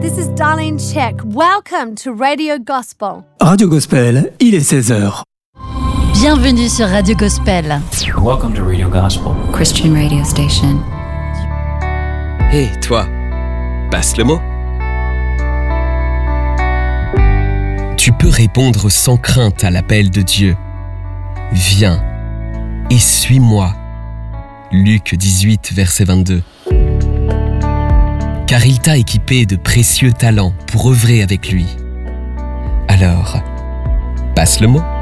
this is Darlene Check. Welcome to Radio Gospel. Radio Gospel, il est 16h. Bienvenue sur Radio Gospel. Welcome to Radio Gospel. Christian radio station. Hé, toi, passe le mot. Tu peux répondre sans crainte à l'appel de Dieu. Viens et suis-moi. Luc 18, verset 22. Car il t'a équipé de précieux talents pour œuvrer avec lui. Alors, passe le mot.